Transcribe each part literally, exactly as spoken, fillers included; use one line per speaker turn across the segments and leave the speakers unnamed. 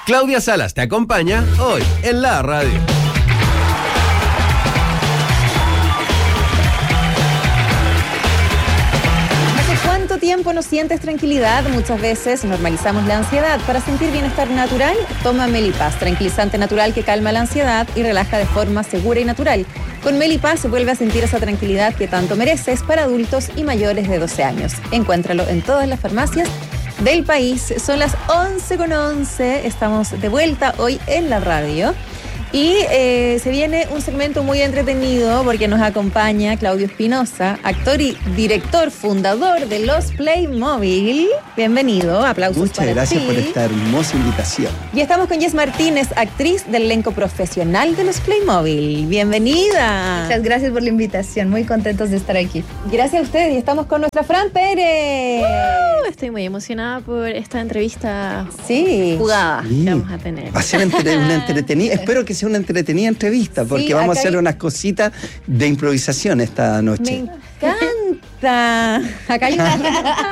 Claudia Salas te acompaña hoy en la radio.
¿Cuánto tiempo no sientes tranquilidad? Muchas veces normalizamos la ansiedad. Para sentir bienestar natural, toma Melipaz, tranquilizante natural que calma la ansiedad y relaja de forma segura y natural. Con Melipaz se vuelve a sentir esa tranquilidad que tanto mereces para adultos y mayores de doce años. Encuéntralo en todas las farmacias del país. Son las once con once. Estamos de vuelta hoy en la radio. Y eh, se viene un segmento muy entretenido porque nos acompaña Claudio Espinosa, actor y director fundador de los Playmobil. Bienvenido, aplausos
Muchas
para
gracias
ti.
por esta hermosa invitación.
Y estamos con Jess Martínez, actriz del elenco profesional de los Playmobil. Bienvenida.
Muchas gracias por la invitación, muy contentos de estar aquí.
Gracias a ustedes y estamos con nuestra Fran Pérez.
Uh, estoy muy emocionada por esta entrevista
Sí.
jugada
Sí.
que vamos a tener.
Va a ser entre, una entretenida, espero que sea una entretenida entrevista, porque
Sí,
vamos a
acá
hacer
hay-
unas cositas de improvisación esta
Me
noche.
encanta. Acá hay un,
A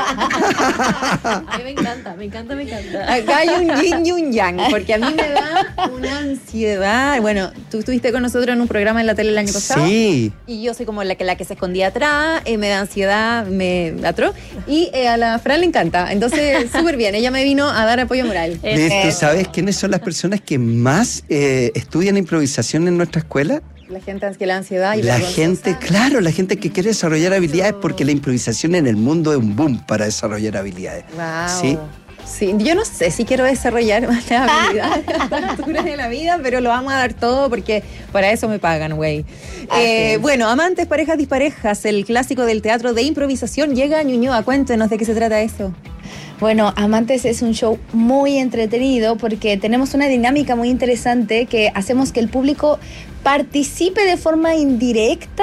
mí me encanta, me encanta, me encanta.
acá hay un yin y un yang, porque a mí me da una ansiedad. Bueno, tú estuviste con nosotros en un programa en la tele el año pasado.
Sí,
Y yo soy como la que, la que se escondía atrás, eh, me da ansiedad, me atroz. Y eh, a la Fran le encanta. Entonces, súper bien. Ella me vino a dar apoyo moral.
¿ves? ¿Tú
Eso.
sabes quiénes son las personas que más eh, estudian improvisación en nuestra escuela?
La gente que la ansiedad y
La
vergonzosa.
gente, claro, la gente que quiere desarrollar habilidades, porque la improvisación en el mundo es un boom para desarrollar habilidades.
Wow.
¿Sí?
Sí, yo no sé si quiero desarrollar más las habilidades a esta altura de la vida, pero lo vamos a dar todo porque para eso me pagan, güey. Eh, bueno, amantes, parejas, disparejas, el clásico del teatro de improvisación llega a Ñuñoa. Cuéntenos de qué se trata eso.
Bueno, Amantes es un show muy entretenido porque tenemos una dinámica muy interesante que hacemos que el público participe de forma indirecta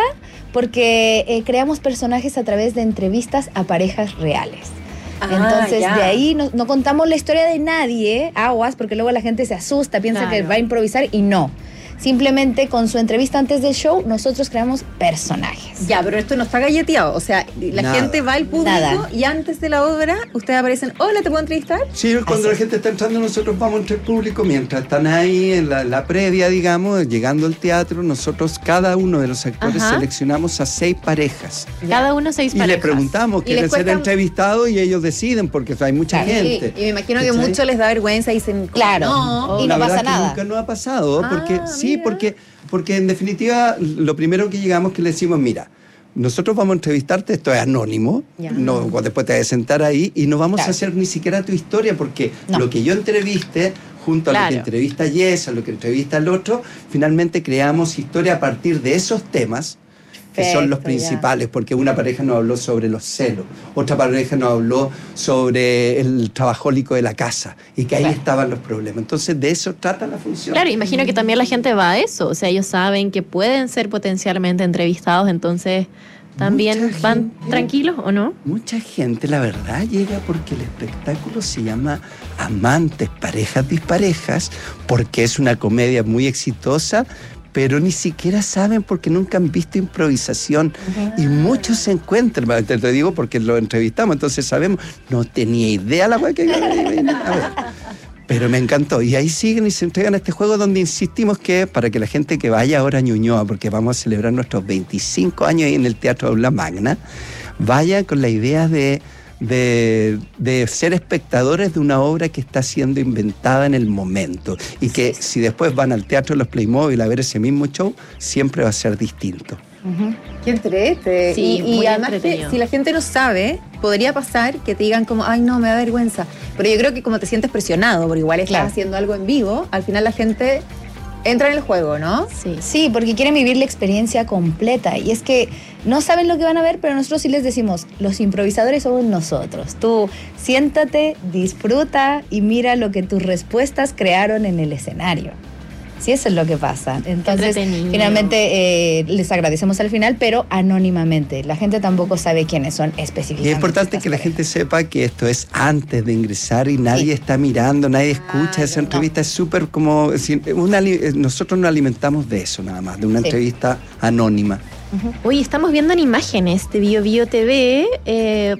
porque eh, creamos personajes a través de entrevistas a parejas reales.
Ah,
Entonces,
ya.
de ahí no, no contamos la historia de nadie, aguas, porque luego la gente se asusta, piensa
Claro.
que va a improvisar y no. Simplemente con su entrevista antes del show, nosotros creamos personajes.
Ya, pero esto no está galleteado. O sea, la
Nada.
gente va al público
Nada.
y antes de la obra, ustedes aparecen, hola, ¿te puedo entrevistar?
Sí, cuando la gente está entrando, nosotros vamos entre el público, mientras están ahí en la, la previa, digamos, llegando al teatro, nosotros, cada uno de los actores,
Ajá.
seleccionamos a seis parejas.
Cada uno seis
Y
parejas.
le preguntamos,
Y
¿quieren
les
ser
cuesta-
entrevistados? Y ellos deciden, porque hay mucha
Claro.
gente.
Y, y me imagino que
¿Cachai?
mucho les da vergüenza y dicen,
Claro.
no.
Y
La
no
verdad
pasa
es que
nada.
nunca nos ha pasado, porque
Ah,
sí,
mira.
porque, porque en definitiva, lo primero que llegamos que le decimos, mira, nosotros vamos a entrevistarte, esto es anónimo,
Ya.
no, después te vas a sentar ahí y no vamos
Claro.
a hacer ni siquiera tu historia, porque
No.
lo que yo entreviste, junto a lo que
Claro.
entrevista Jess, a lo que entrevista el otro, finalmente creamos historia a partir de esos temas, que son los
Perfecto, ya.
principales, porque una pareja nos habló sobre los celos, otra pareja nos habló sobre el trabajólico de la casa, y que ahí
Claro.
estaban los problemas. Entonces, de eso trata la función.
Claro, imagino que también la gente va a eso. O sea, ellos saben que pueden ser potencialmente entrevistados, entonces también
Mucha
van
gente-
tranquilos, ¿o no?
Mucha gente, la verdad, llega porque el espectáculo se llama Amantes, Parejas, Disparejas, porque es una comedia muy exitosa, pero ni siquiera saben porque nunca han visto improvisación. Y muchos se encuentran, te lo digo porque lo entrevistamos, entonces sabemos, no tenía idea la weá que... A ver. Pero me encantó. Y ahí siguen y se entregan a este juego donde insistimos que para que la gente que vaya ahora a Ñuñoa, porque vamos a celebrar nuestros veinticinco años ahí en el Teatro Aula Magna, vaya con la idea de, de, de ser espectadores de una obra que está siendo inventada en el momento. Y que si después van al Teatro de los Playmobil a ver ese mismo show, siempre va a ser distinto.
Qué entrete.
Sí,
y, y
muy
además que
entretenido.
si la gente no sabe, podría pasar que te digan como, ay no, me da vergüenza. Pero yo creo que como te sientes presionado, porque igual estás
Claro.
haciendo algo en vivo, al final la gente entra en el juego, ¿no?
Sí.
Sí, porque quieren vivir la experiencia completa. Y es que no saben lo que van a ver, pero nosotros sí les decimos, los improvisadores somos nosotros. Tú siéntate, disfruta y mira lo que tus respuestas crearon en el escenario. Sí, eso es lo que pasa. Entonces,
entretenido.
finalmente eh, les agradecemos al final, pero anónimamente. La gente tampoco sabe quiénes son específicamente.
Y es importante
estas
que la
parejas.
gente sepa que esto es antes de ingresar y nadie
Sí.
está mirando, nadie escucha
Claro,
esa entrevista. Es súper como... es decir, una li- nosotros nos alimentamos de eso nada más, de una
Sí.
entrevista anónima.
Oye, estamos viendo en imágenes de Bio Bio T V. Eh,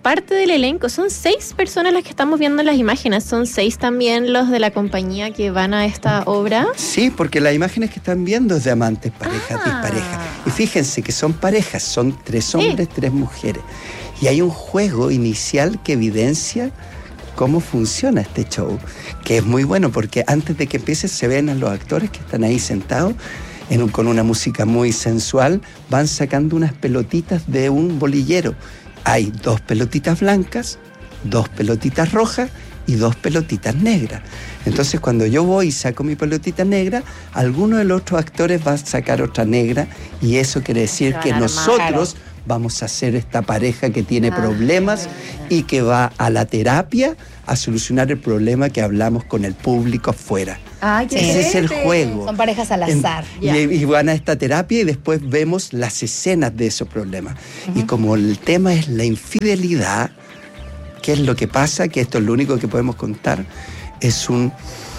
parte del elenco, son seis personas las que estamos viendo en las imágenes, son seis también los de la compañía que van a esta obra.
Sí, porque las imágenes que están viendo es de amantes, parejas,
Ah.
disparejas. Y fíjense que son parejas, son tres hombres, tres mujeres. Y hay un juego inicial que evidencia cómo funciona este show, que es muy bueno porque antes de que empiece se ven a los actores que están ahí sentados en un, con una música muy sensual, van sacando unas pelotitas de un bolillero. Hay dos pelotitas blancas, dos pelotitas rojas y dos pelotitas negras. Entonces cuando yo voy y saco mi pelotita negra, alguno de los otros actores va a sacar otra negra y eso quiere decir
Se
que
van a armar.
nosotros vamos a ser esta pareja que tiene problemas y que va a la terapia a solucionar el problema que hablamos con el público afuera.
Ay, qué
Ese es el
entrete.
juego.
Son parejas al azar.
En- y, y van a esta terapia y después vemos las escenas de esos problemas. Y como el tema es la infidelidad, ¿qué es lo que pasa? Que esto es lo único que podemos contar. Es un,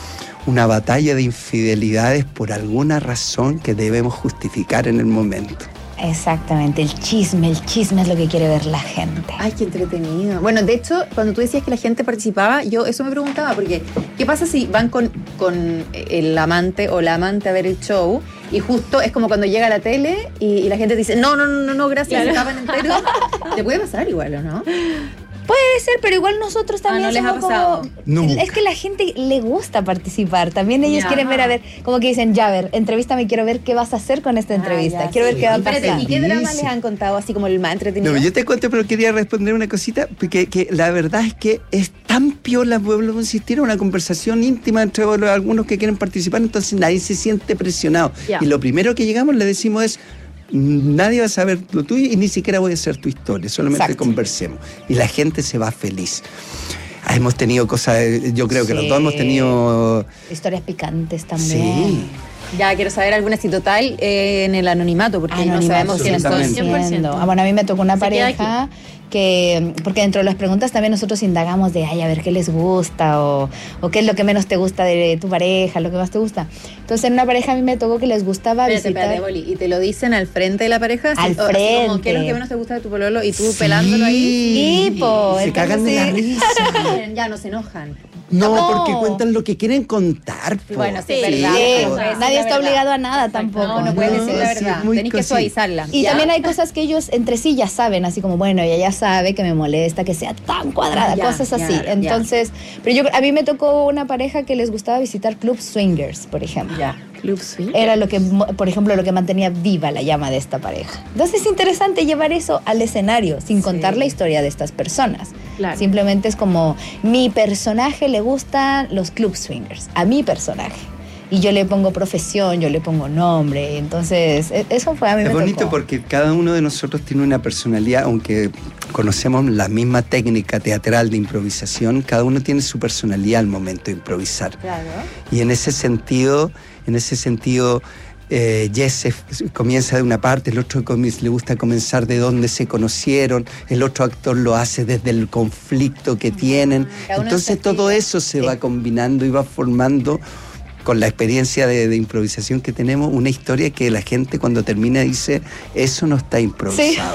una batalla de infidelidades por alguna razón que debemos justificar en el momento.
Exactamente, el chisme, el chisme es lo que quiere ver la gente.
Ay, qué entretenido. Bueno, de hecho, cuando tú decías que la gente participaba, yo eso me preguntaba, porque ¿qué pasa si van con, con el amante o la amante a ver el show y justo es como cuando llega a la tele y, y la gente dice, no, no, no, no, gracias, se acaban entero? Te puede pasar igual, ¿o no?
Puede ser, pero igual nosotros también
Ah, ¿no les ha
somos como-
pasado?
Nunca.
Es que la gente le gusta participar. También ellos
Ya.
quieren ver, a ver, como que dicen, ya, a ver, entrevístame, quiero ver qué vas a hacer con esta entrevista.
Ah, ya,
quiero
sí.
ver qué va a
Y espérate,
pasar.
¿y qué drama
Sí.
les han contado así como el más entretenido?
No, yo te cuento, pero quería responder una cosita, porque que la verdad es que es tan piola, vuelvo a insistir, una conversación íntima entre los- algunos que quieren participar, entonces nadie se siente presionado.
Ya.
Y lo primero que llegamos le decimos es, nadie va a saber lo tuyo y ni siquiera voy a hacer tu historia, solamente
Exacto.
conversemos. Y la gente se va feliz. Ah, hemos tenido cosas, eh, yo creo que los
Sí.
dos hemos tenido...
Historias picantes
Sí.
también.
Ya quiero saber alguna si total eh, en el anonimato, porque no
Anonimato,
sabemos quiénes son.
absolutamente.
cien por ciento.
Ah, bueno, a mí me tocó una
Se queda
pareja que, porque dentro de las preguntas también nosotros indagamos de, ay, a ver qué les gusta o, o qué es lo que menos te gusta de tu pareja, lo que más te gusta. Entonces en una pareja a mí me tocó que les gustaba
Espérate,
visitar.
espérate, Boli, ¿y te lo dicen al frente de la pareja?
Al
Así- o- así como,
frente.
¿qué es lo que menos te gusta de tu pololo? Y tú pelándolo ahí.
Sí, po,
se
entonces
cagan de la
sí.
risa.
Ya no se enojan.
No,
No.
porque cuentan lo que quieren contar. po.
Bueno, sí,
Sí,
verdad.
sí,
no puedes decir
nadie
la
está
verdad.
obligado a nada tampoco.
No, no puedes
No,
decir la
sí,
verdad.
muy
Tenés que
cosita.
suavizarla.
Y
¿Ya?
también hay cosas que ellos entre sí ya saben, así como, bueno, ella ya sabe que me molesta que sea tan cuadrada,
Ah, ya,
cosas así.
ya, ya.
Entonces, pero yo a mí me tocó una pareja que les gustaba visitar club swingers, por ejemplo.
Ya.
Club Swing.
Era lo que, mo- por ejemplo, lo que mantenía viva la llama de esta pareja. Entonces es interesante llevar eso al escenario sin contar
Sí.
la historia de estas personas.
Claro.
Simplemente es como, mi personaje le gustan los club swingers, a mi personaje. Y yo le pongo profesión, yo le pongo nombre. Entonces, e- eso fue a mí
Es
me
bonito
tocó.
porque cada uno de nosotros tiene una personalidad, aunque conocemos la misma técnica teatral de improvisación, cada uno tiene su personalidad al momento de improvisar.
Claro.
Y en ese sentido, en ese sentido, eh, Jesse comienza de una parte, el otro comi- le gusta comenzar de dónde se conocieron, el otro actor lo hace desde el conflicto que tienen.
Cada uno
Entonces
en su
todo
estilo.
eso se
Sí.
va combinando y va formando con la experiencia de, de improvisación que tenemos, una historia que la gente cuando termina dice, eso no está improvisado.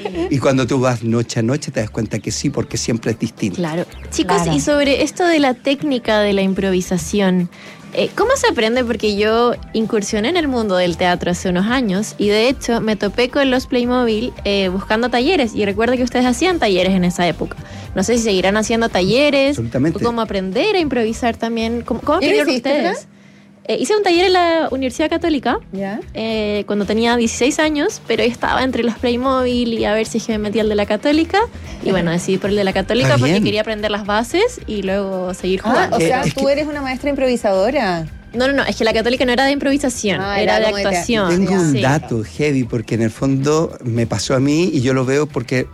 Y cuando tú vas noche a noche te das cuenta que sí, porque siempre es distinto.
Claro. Chicos,
Claro.
y sobre esto de la técnica de la improvisación, eh, ¿cómo se aprende? Porque yo incursioné en el mundo del teatro hace unos años y de hecho me topé con los Playmobil eh, buscando talleres y recuerdo que ustedes hacían talleres en esa época. No sé si seguirán haciendo talleres
Absolutamente.
o cómo aprender a improvisar también. ¿Cómo, cómo
¿Y lo
aprendieron
hiciste,
ustedes? Eh, hice un taller en la Universidad Católica
¿Ya?
eh, cuando tenía dieciséis años, pero estaba entre los Playmobil y a ver si es que me metía el de la Católica. Y bueno, decidí por el de la Católica
Está
porque
bien.
quería aprender las bases y luego seguir
Ah,
jugando.
o
Eh,
sea,
es
tú
que-
eres una maestra improvisadora.
No, no, no, es que la Católica no era de improvisación,
Ah,
era,
era
de
como de te-
actuación.
Tengo un
Sí.
dato heavy, porque en el fondo me pasó a mí y yo lo veo porque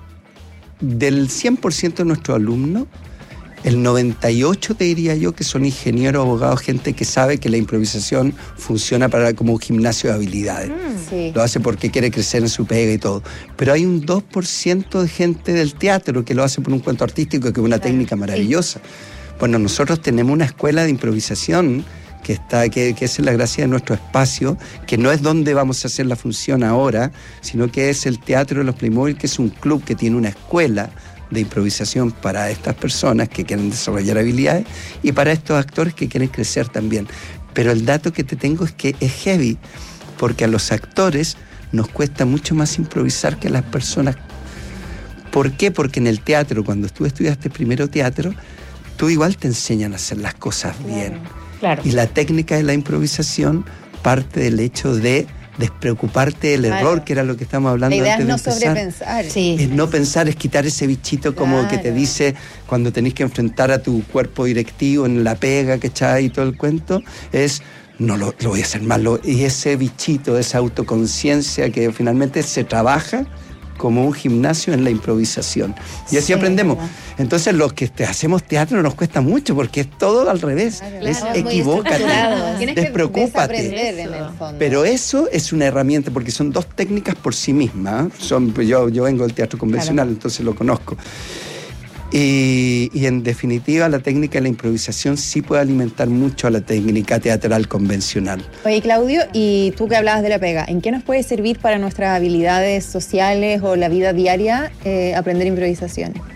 del cien por ciento de nuestros alumnos, el noventa y ocho te diría yo que son ingenieros, abogados, gente que sabe que la improvisación funciona para como un gimnasio de habilidades.
Sí.
Lo hace porque quiere crecer en su pega y todo. Pero hay un dos por ciento de gente del teatro que lo hace por un cuento artístico, que es una técnica maravillosa. Bueno, nosotros tenemos una escuela de improvisación que está, que, que es la gracia de nuestro espacio, que no es donde vamos a hacer la función ahora, sino que es el Teatro de los Playmobil, que es un club que tiene una escuela de improvisación para estas personas que quieren desarrollar habilidades y para estos actores que quieren crecer también. Pero el dato que te tengo es que es heavy, porque a los actores nos cuesta mucho más improvisar que a las personas. ¿Por qué? Porque en el teatro, cuando tú estudiaste primero teatro, tú igual te enseñan a hacer las cosas bien.
Claro.
Y la técnica de la improvisación parte del hecho de despreocuparte del
Claro.
error, que era lo que estamos hablando
La idea
antes
es no
de empezar.
sobrepensar.
Sí.
Es no pensar, es quitar ese bichito como
Claro.
que te dice cuando tenés que enfrentar a tu cuerpo directivo en la pega, ¿cachai? Y todo el cuento, es no lo, lo voy a hacer mal. Lo- y ese bichito, esa autoconciencia que finalmente se trabaja como un gimnasio en la improvisación. Y así
Sí,
aprendemos.
verdad.
Entonces los que te- hacemos teatro nos cuesta mucho porque es todo al revés.
Claro.
Es
Claro, es
muy
equivócate,
estructurado.
Tienes que
despreocúpate.
desaprender en el fondo.
Pero eso es una herramienta, porque son dos técnicas por sí mismas. ¿eh? Son, pues yo, yo vengo del teatro convencional, entonces lo conozco. Y, y en definitiva, la técnica de la improvisación sí puede alimentar mucho a la técnica teatral convencional.
Oye, Claudio, y tú que hablabas de la pega, ¿en qué nos puede servir para nuestras habilidades sociales o la vida diaria eh, aprender improvisación?